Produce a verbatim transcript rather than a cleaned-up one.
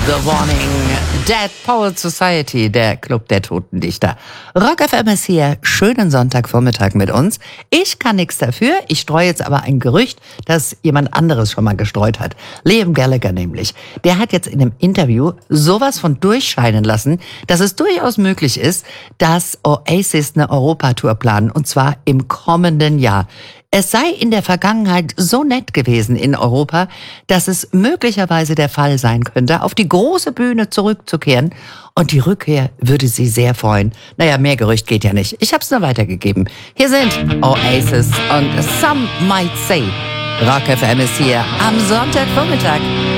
The Warning, Dead Poet Society, der Club der Toten Dichter. Rock F M ist hier, schönen Sonntagvormittag mit uns. Ich kann nichts dafür, ich streue jetzt aber ein Gerücht, das jemand anderes schon mal gestreut hat. Liam Gallagher nämlich. Der hat jetzt in einem Interview sowas von durchscheinen lassen, dass es durchaus möglich ist, dass Oasis eine Europatour planen, und zwar im kommenden Jahr. Es sei in der Vergangenheit so nett gewesen in Europa, dass es möglicherweise der Fall sein könnte, auf die große Bühne zurückzukehren. Und die Rückkehr würde sie sehr freuen. Naja, mehr Gerücht geht ja nicht. Ich hab's nur weitergegeben. Hier sind Oasis und Some Might Say. Rock F M ist hier am Sonntagvormittag